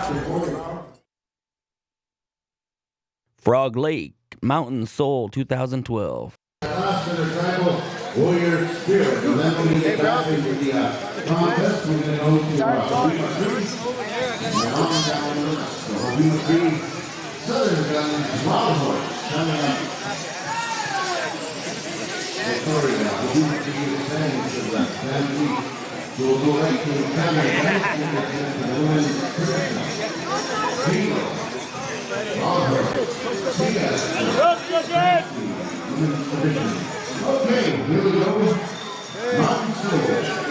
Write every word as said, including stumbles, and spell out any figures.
Frog Lake, Mountain Soul two thousand twelve. Warrior Spirit. And then when we get back into the uh, contest, we're going to go to uh, Hobima Creek. Mountain down the Hobima Creek. Southern Gun, Wild Horse, coming up. Victoria, Hobima Creek is saying to the family. So we'll go right to the family. And the women's division. Bingo. Wild Horse. Tia. Women's division. Okay, here we go. Mountain Soul.